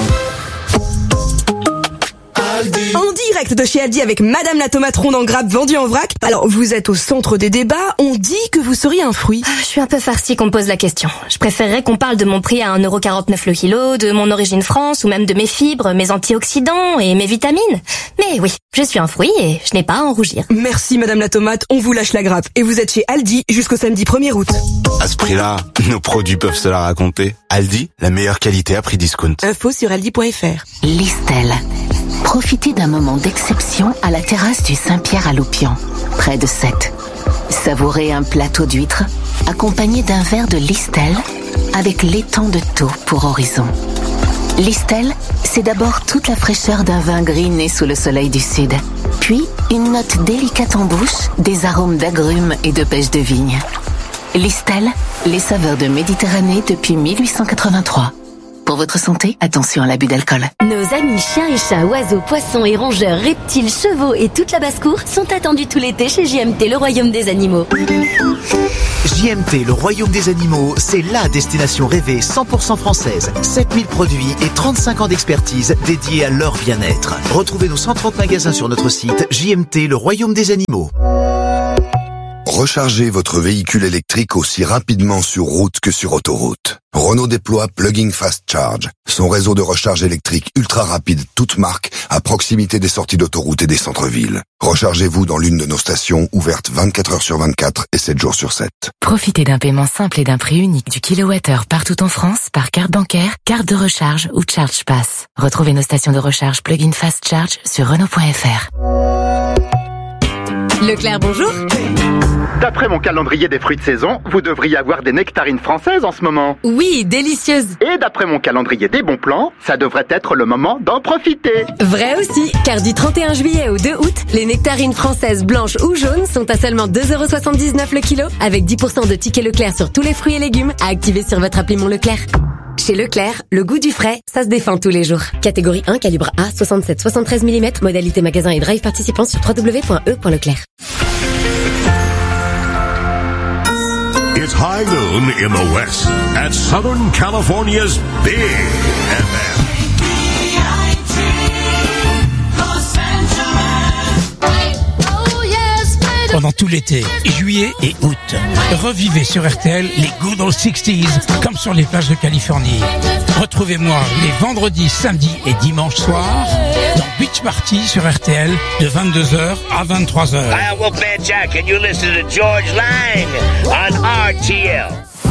En direct de chez Aldi avec Madame la tomate ronde en grappe vendue en vrac. Alors, vous êtes au centre des débats, on dit que vous seriez un fruit. Je suis un peu farcie qu'on me pose la question. Je préférerais qu'on parle de mon prix à 1,49€ le kilo, de mon origine France, ou même de mes fibres, mes antioxydants et mes vitamines. Mais oui, je suis un fruit et je n'ai pas à en rougir. Merci Madame la tomate, on vous lâche la grappe. Et vous êtes chez Aldi jusqu'au samedi 1er août. À ce prix-là, nos produits peuvent se la raconter. Aldi, la meilleure qualité à prix discount. Info sur aldi.fr. Listel. Profitez d'un moment d'exception à la terrasse du Saint-Pierre à Loupian, près de Sète. Savourez un plateau d'huîtres accompagné d'un verre de Listel avec l'étang de Thau pour horizon. Listel, c'est d'abord toute la fraîcheur d'un vin gris né sous le soleil du sud. Puis, une note délicate en bouche, des arômes d'agrumes et de pêche de vigne. Listel, les saveurs de Méditerranée depuis 1883. Pour votre santé, attention à l'abus d'alcool. Nos amis chiens et chats, oiseaux, poissons et rongeurs, reptiles, chevaux et toute la basse-cour sont attendus tout l'été chez JMT, le royaume des animaux. JMT, le royaume des animaux, c'est la destination rêvée 100% française. 7000 produits et 35 ans d'expertise dédiés à leur bien-être. Retrouvez nos 130 magasins sur notre site JMT, le royaume des animaux. Rechargez votre véhicule électrique aussi rapidement sur route que sur autoroute. Renault déploie Plug-in Fast Charge, son réseau de recharge électrique ultra rapide toute marque à proximité des sorties d'autoroute et des centres-villes. Rechargez-vous dans l'une de nos stations ouvertes 24 heures sur 24 et 7 jours sur 7. Profitez d'un paiement simple et d'un prix unique du kilowattheure partout en France par carte bancaire, carte de recharge ou Charge Pass. Retrouvez nos stations de recharge Plug-in Fast Charge sur Renault.fr. Leclerc, bonjour. D'après mon calendrier des fruits de saison, vous devriez avoir des nectarines françaises en ce moment. Oui, délicieuses. Et d'après mon calendrier des bons plans, ça devrait être le moment d'en profiter. Vrai aussi, car du 31 juillet au 2 août, les nectarines françaises blanches ou jaunes sont à seulement 2,79€ le kilo, avec 10% de tickets Leclerc sur tous les fruits et légumes à activer sur votre appli Mon Leclerc. Chez Leclerc, le goût du frais, ça se défend tous les jours. Catégorie 1, calibre A, 67-73 mm, modalité magasin et drive participant sur www.e.leclerc. It's high noon in the West at Southern California's Big FM. Pendant tout l'été, juillet et août, revivez sur RTL les Good Old 60s comme sur les plages de Californie. Retrouvez-moi les vendredis, samedis et dimanches soirs dans Beach Party sur RTL de 22h à 23h. Hi, Wolfman Jack and you listen to George Lang on RTL.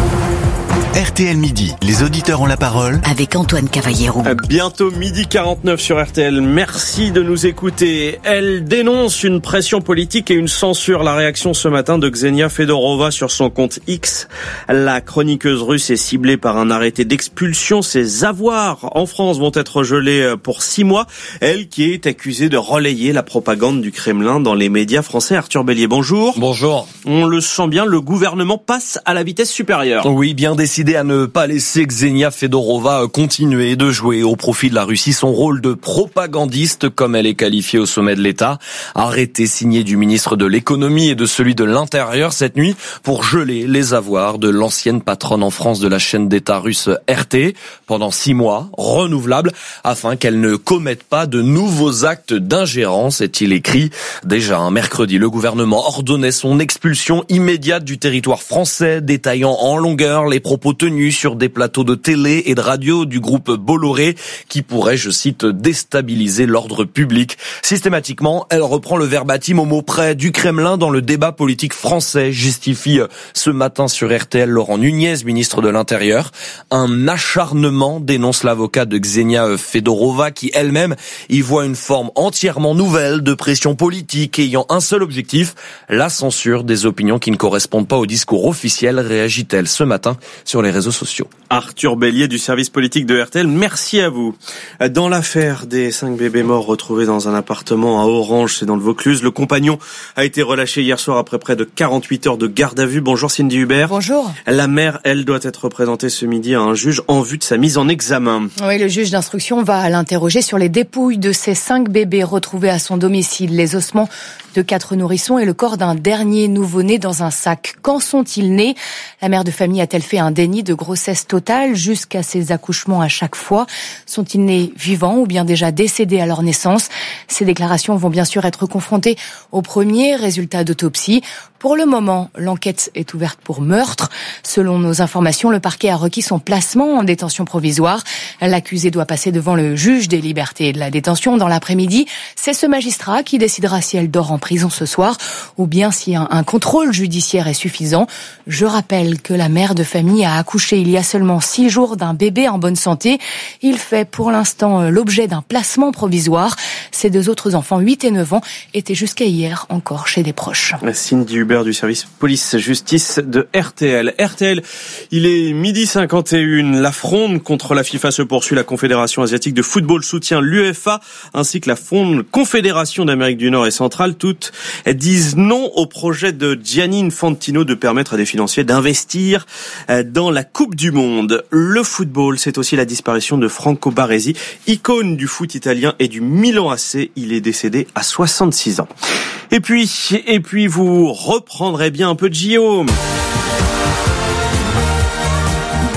RTL Midi, les auditeurs ont la parole avec Antoine Cavallero. Bientôt 12h49 sur RTL. Merci de nous écouter. Elle dénonce une pression politique et une censure. La réaction ce matin de Ksenia Fedorova sur son compte X. La chroniqueuse russe est ciblée par un arrêté d'expulsion. Ses avoirs en France vont être gelés pour 6 mois. Elle qui est accusée de relayer la propagande du Kremlin dans les médias français. Arthur Bélier, bonjour. Bonjour. On le sent bien, le gouvernement passe à la vitesse supérieure. Oui, bien décidé à ne pas laisser Ksenia Fedorova continuer de jouer au profit de la Russie son rôle de propagandiste, comme elle est qualifiée au sommet de l'État. Arrêté signé du ministre de l'économie et de celui de l'intérieur cette nuit pour geler les avoirs de l'ancienne patronne en France de la chaîne d'État russe RT pendant 6 mois, renouvelables, afin qu'elle ne commette pas de nouveaux actes d'ingérence, est-il écrit. Déjà un mercredi, le gouvernement ordonnait son expulsion immédiate du territoire français, détaillant en longueur les propos tenus sur des plateaux de télé et de radio du groupe Bolloré qui pourrait, je cite, déstabiliser l'ordre public. Systématiquement, elle reprend le verbatim au mot près du Kremlin dans le débat politique français, justifie ce matin sur RTL Laurent Nunez, ministre de l'Intérieur. Un acharnement, dénonce l'avocat de Ksenia Fedorova qui elle-même y voit une forme entièrement nouvelle de pression politique ayant un seul objectif, la censure des opinions qui ne correspondent pas au discours officiel, réagit-elle ce matin sur les réseaux sociaux. Arthur Bélier du service politique de RTL, merci à vous. Dans l'affaire des 5 bébés morts retrouvés dans un appartement à Orange, c'est dans le Vaucluse, le compagnon a été relâché hier soir après près de 48 heures de garde à vue. Bonjour Cindy Hubert. Bonjour. La mère, elle, doit être représentée ce midi à un juge en vue de sa mise en examen. Oui, le juge d'instruction va l'interroger sur les dépouilles de ces 5 bébés retrouvés à son domicile, les ossements de 4 nourrissons et le corps d'un dernier nouveau-né dans un sac. Quand sont-ils nés ? La mère de famille a-t-elle fait un déni de grossesse totale jusqu'à ces accouchements à chaque fois ? Sont-ils nés vivants ou bien déjà décédés à leur naissance ? Ces déclarations vont bien sûr être confrontées aux premiers résultats d'autopsie. Pour le moment, l'enquête est ouverte pour meurtre. Selon nos informations, le parquet a requis son placement en détention provisoire. L'accusé doit passer devant le juge des libertés et de la détention dans l'après-midi. C'est ce magistrat qui décidera si elle dort en prison ce soir ou bien si un contrôle judiciaire est suffisant. Je rappelle que la mère de famille a accouché il y a seulement 6 jours d'un bébé en bonne santé. Il fait pour l'instant l'objet d'un placement provisoire. Ses 2 autres enfants, 8 et 9 ans, étaient jusqu'à hier encore chez des proches. Cindy Hubert du service police-justice de RTL. RTL, il est 12h51. La fronde contre la FIFA se poursuit. La Confédération asiatique de football soutient l'UEFA ainsi que la Confédération d'Amérique du Nord et centrale. Toutes disent non au projet de Gianni Infantino de permettre à des financiers d'investir dans la Coupe du Monde. Le football, c'est aussi la disparition de Franco Baresi, icône du foot italien et du Milan AC. Il est décédé à 66 ans. Et puis vous reprendrez bien un peu de JO.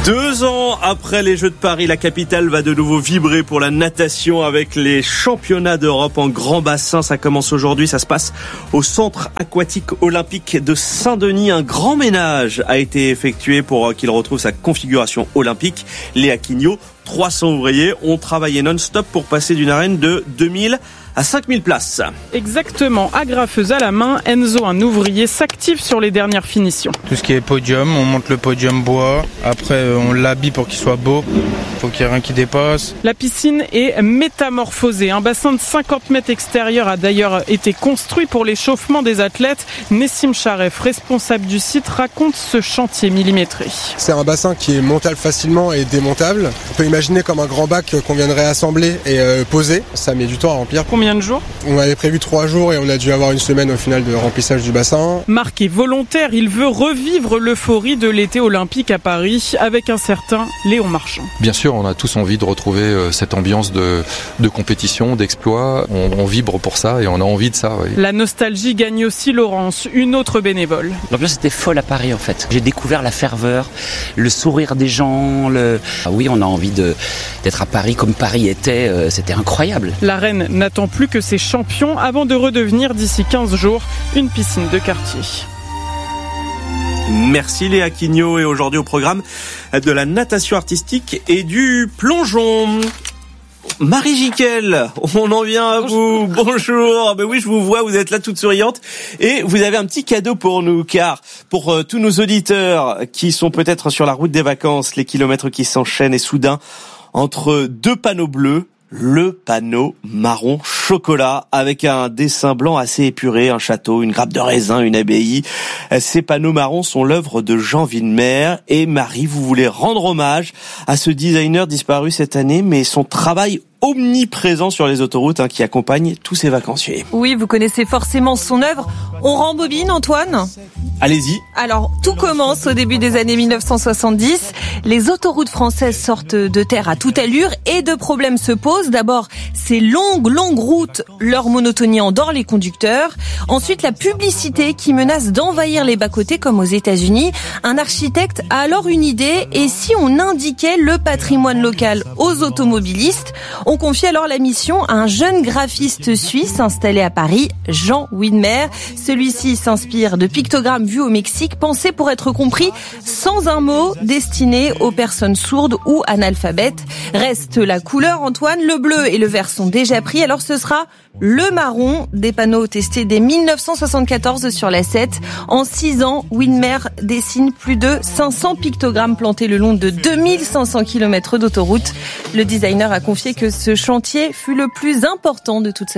2 ans après les Jeux de Paris, la capitale va de nouveau vibrer pour la natation avec les championnats d'Europe en grand bassin. Ça commence aujourd'hui, ça se passe au centre aquatique olympique de Saint-Denis. Un grand ménage a été effectué pour qu'il retrouve sa configuration olympique. Léa Quignot, 300 ouvriers ont travaillé non-stop pour passer d'une arène de 2000 à 5000 places. Exactement, agrafeuse à la main, Enzo, un ouvrier, s'active sur les dernières finitions. Tout ce qui est podium, on monte le podium bois, après on l'habille pour qu'il soit beau, faut qu'il n'y ait rien qui dépasse. La piscine est métamorphosée, un bassin de 50 mètres extérieur a d'ailleurs été construit pour l'échauffement des athlètes. Nessim Charef, responsable du site, raconte ce chantier millimétré. C'est un bassin qui est montable facilement et démontable. On peut imaginer comme un grand bac qu'on viendrait assembler et poser, ça met du temps à remplir. Combien de jours ? On avait prévu 3 jours et on a dû avoir une semaine au final de remplissage du bassin. Marc est volontaire, il veut revivre l'euphorie de l'été olympique à Paris avec un certain Léon Marchand. Bien sûr, on a tous envie de retrouver cette ambiance de compétition, d'exploit. On vibre pour ça et on a envie de ça. Oui. La nostalgie gagne aussi Laurence, une autre bénévole. L'ambiance était folle à Paris en fait. J'ai découvert la ferveur, le sourire des gens. Oui, on a envie d'être à Paris comme Paris était. C'était incroyable. La reine n'attend plus que ses champions avant de redevenir d'ici 15 jours une piscine de quartier. Merci Léa Quignot, et aujourd'hui au programme de la natation artistique et du plongeon. Marie Jiquel, on en vient à vous. Bonjour. Ben oui, je vous vois, vous êtes là toute souriante et vous avez un petit cadeau pour nous, car pour tous nos auditeurs qui sont peut-être sur la route des vacances, les kilomètres qui s'enchaînent et soudain entre 2 panneaux bleus, le panneau marron chocolat avec un dessin blanc assez épuré, un château, une grappe de raisin, une abbaye. Ces panneaux marrons sont l'œuvre de Jean Willemer, et Marie, vous voulez rendre hommage à ce designer disparu cette année, mais son travail omniprésent sur les autoroutes qui accompagne tous ces vacanciers. Oui, vous connaissez forcément son œuvre. On rembobine, Antoine ? Allez-y. Alors, tout commence au début des années 1970. Les autoroutes françaises sortent de terre à toute allure et 2 problèmes se posent. D'abord, ces longues routes, leur monotonie endort les conducteurs. Ensuite, la publicité qui menace d'envahir les bas-côtés comme aux États-Unis. Un architecte a alors une idée, et si on indiquait le patrimoine local aux automobilistes ? On confie alors la mission à un jeune graphiste suisse installé à Paris, Jean Willemer. Celui-ci s'inspire de pictogrammes vus au Mexique, pensés pour être compris sans un mot, destinés aux personnes sourdes ou analphabètes. Reste la couleur, Antoine. Le bleu et le vert sont déjà pris, alors ce sera le marron. Des panneaux testés dès 1974 sur la 7. En 6 ans, Willemer dessine plus de 500 pictogrammes plantés le long de 2500 km d'autoroute. Le designer a confié que ce chantier fut le plus important de toute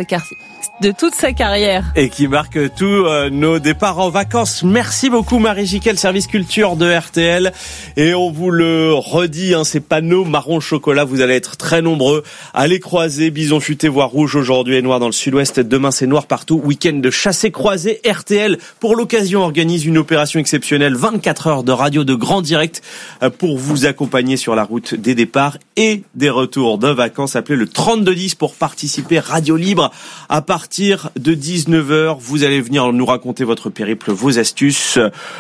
sa carrière. Et qui marque tous nos départs en vacances. Merci beaucoup Marie Jiquel, service culture de RTL. Et on vous le redit, ces panneaux marron chocolat, vous allez être très nombreux à les croiser. Bison futé, voire rouge aujourd'hui et noir dans le sud-ouest. Demain c'est noir partout. Week-end de chassé-croisé. RTL, pour l'occasion, organise une opération exceptionnelle. 24 heures de radio de grand direct pour vous accompagner sur la route des départs et des retours de vacances. Appelez le 3210 pour participer. Radio libre à partir de 19h. Vous allez venir nous raconter votre périple, vos astuces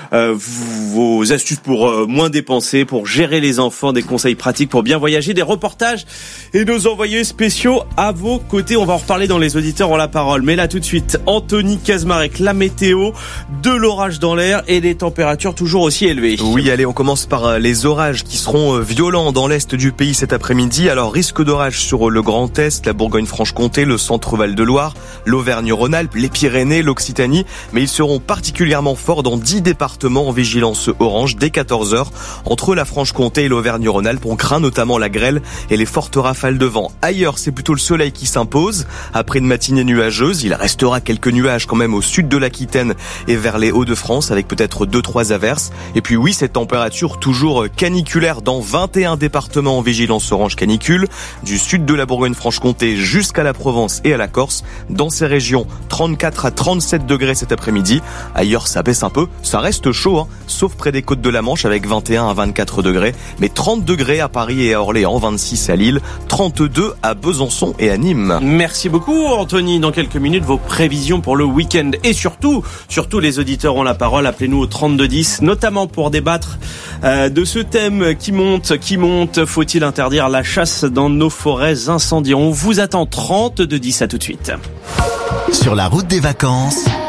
pour moins dépenser, pour gérer les enfants, des conseils pratiques pour bien voyager, des reportages et nos envoyés spéciaux à vos côtés. On va en reparler dans Les auditeurs ont la parole. Mais là tout de suite, Anthony Kazmarek, la météo, de l'orage dans l'air et des températures toujours aussi élevées. Oui, allez, on commence par les orages qui seront violents dans l'est du pays cet après-midi. Alors, risque d'orage sur le Grand Est, la Bourgogne-Franche-Comté, le centre-Val de Loire, l'Auvergne-Rhône-Alpes, les Pyrénées, l'Occitanie, mais ils seront particulièrement forts dans 10 départements en vigilance orange dès 14h. Entre la Franche-Comté et l'Auvergne-Rhône-Alpes, on craint notamment la grêle et les fortes rafales de vent. Ailleurs, c'est plutôt le soleil qui s'impose. Après une matinée nuageuse, il restera quelques nuages quand même au sud de l'Aquitaine et vers les Hauts-de-France, avec peut-être 2-3 averses. Et puis oui, cette température toujours caniculaire dans 21 départements en vigilance orange canicule, du sud de la Bourgogne-Franche-Comté jusqu'à la Provence et à la Corse. Dans dans ces régions. 34 à 37 degrés cet après-midi. Ailleurs, ça baisse un peu. Ça reste chaud, sauf près des côtes de la Manche avec 21 à 24 degrés. Mais 30 degrés à Paris et à Orléans, 26 à Lille, 32 à Besançon et à Nîmes. Merci beaucoup, Anthony. Dans quelques minutes, vos prévisions pour le week-end. Et surtout, les auditeurs ont la parole. Appelez-nous au 3210, notamment pour débattre de ce thème qui monte. Faut-il interdire la chasse dans nos forêts incendiées? On vous attend 3210, à tout de suite. Sur la route des vacances.